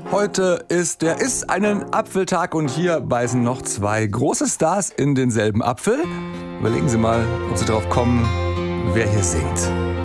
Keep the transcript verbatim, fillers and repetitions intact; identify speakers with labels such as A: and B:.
A: Heute ist der Ist einen Apfeltag und hier beißen noch zwei große Stars in denselben Apfel. Überlegen Sie mal, ob Sie drauf kommen, wer hier singt.